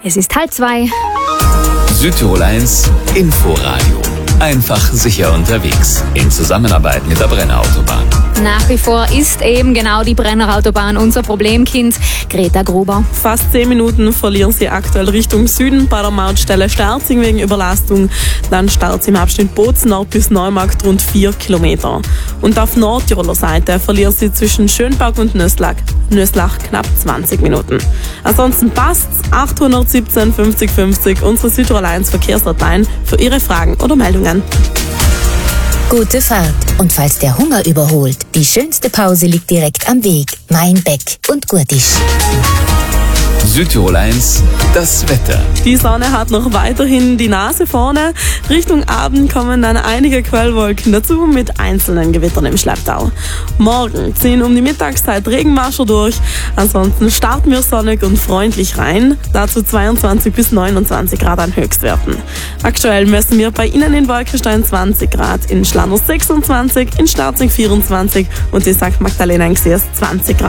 Es ist 1:30. Südtirol 1 Inforadio. Einfach sicher unterwegs. In Zusammenarbeit mit der Brenner Autobahn. Nach wie vor ist eben genau die Brenner Autobahn unser Problemkind. Greta Gruber. Fast 10 Minuten verlieren sie aktuell Richtung Süden bei der Mautstelle Sterzing wegen Überlastung. Dann startet sie im Abschnitt Bozen Nord bis Neumarkt rund 4 Kilometer. Und auf Nordtiroler Seite verlieren sie zwischen Schönberg und Nöslach knapp 20 Minuten. Ansonsten passt's 817 50 50 unsere Südtirol 1 Verkehrsdateien für Ihre Fragen oder Meldungen. Gute Fahrt. Und falls der Hunger überholt, die schönste Pause liegt direkt am Weg. Mainbeck und Gurtisch. Südtirol 1, das Wetter. Die Sonne hat noch weiterhin die Nase vorne. Richtung Abend kommen dann einige Quellwolken dazu mit einzelnen Gewittern im Schlepptau. Morgen ziehen um die Mittagszeit Regenmascher durch. Ansonsten starten wir sonnig und freundlich rein. Dazu 22 bis 29 Grad an Höchstwerten. Aktuell messen wir bei Ihnen in Wolkenstein 20 Grad, in Schlanners 26, in Sterzing 24 und in St. Magdalena in Gseers 20 Grad.